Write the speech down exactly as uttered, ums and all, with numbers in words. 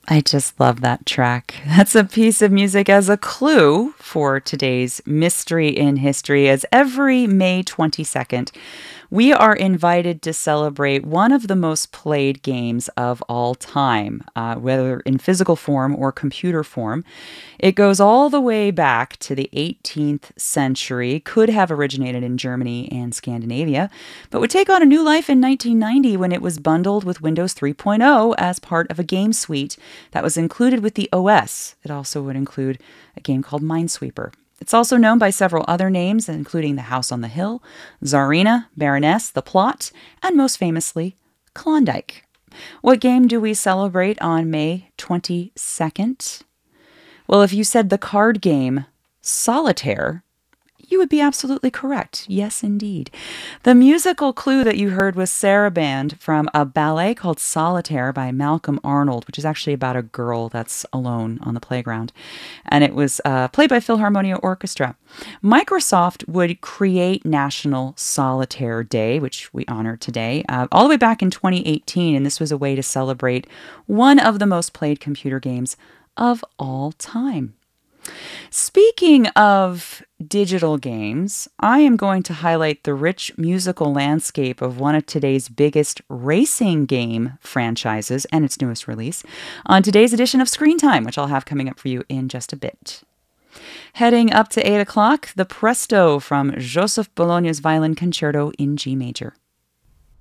I just love that track. That's a piece of music as a clue for today's Mystery in History, as every May twenty-second, we are invited to celebrate one of the most played games of all time, uh, whether in physical form or computer form. It goes all the way back to the eighteenth century, could have originated in Germany and Scandinavia, but would take on a new life in nineteen ninety when it was bundled with Windows three point oh as part of a game suite that was included with the O S. It also would include a game called Minesweeper. It's also known by several other names, including The House on the Hill, Tsarina, Baroness, The Plot, and most famously, Klondike. What game do we celebrate on May twenty-second? Well, if you said the card game Solitaire, you would be absolutely correct. Yes, indeed. The musical clue that you heard was Saraband from a ballet called Solitaire by Malcolm Arnold, which is actually about a girl that's alone on the playground. And it was uh, played by Philharmonia Orchestra. Microsoft would create National Solitaire Day, which we honor today, uh, all the way back in twenty eighteen. And this was a way to celebrate one of the most played computer games of all time. Speaking of digital games, I am going to highlight the rich musical landscape of one of today's biggest racing game franchises and its newest release on today's edition of Screen Time, which I'll have coming up for you in just a bit. Heading up to eight o'clock, the Presto from Joseph Bologna's Violin Concerto in G major.